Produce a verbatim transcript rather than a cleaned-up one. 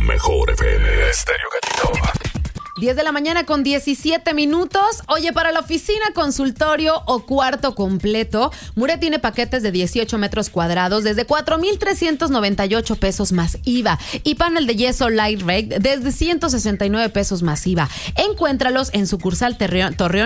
mejor F M. Estéreo Gatito. diez de la mañana con diecisiete minutos. Oye, para la oficina, consultorio o cuarto completo, Muret tiene paquetes de dieciocho metros cuadrados desde cuatro mil trescientos noventa y ocho pesos más I V A y panel de yeso Light Rake desde ciento sesenta y nueve pesos más I V A. Encuéntralos en sucursal Torreón, Torreón